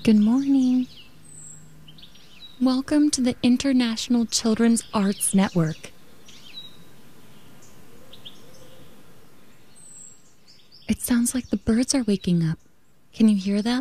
Good morning. Welcome to the International Children's Arts Network. It sounds like the birds are waking up. Can you hear them?